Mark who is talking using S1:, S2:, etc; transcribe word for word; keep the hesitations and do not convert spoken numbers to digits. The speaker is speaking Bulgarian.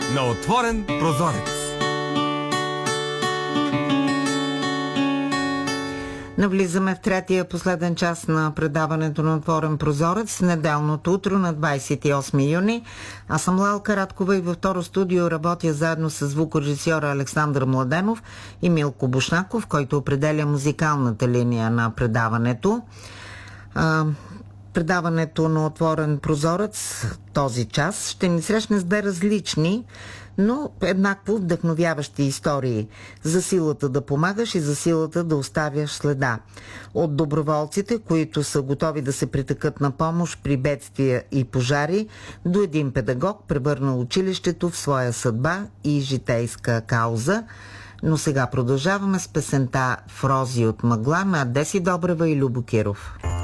S1: на отворен прозорец.
S2: Навлизаме в третия последен час на предаването на Отворен прозорец, неделното утро на двадесет и осми юни. Аз съм Лалка Радкова и във второ студио работя заедно с звукорежисьора Александър Младенов и Милко Бушнаков, който определя музикалната линия на предаването. А, предаването на Отворен прозорец този час ще ни срещне с две различни, но еднакво вдъхновяващи истории за силата да помагаш и за силата да оставяш следа. От доброволците, които са готови да се притъкат на помощ при бедствия и пожари, до един педагог, превърнал училището в своя съдба и житейска кауза. Но сега продължаваме с песента "Фрози от мъгла" на Деси Добрева и Любо Киров.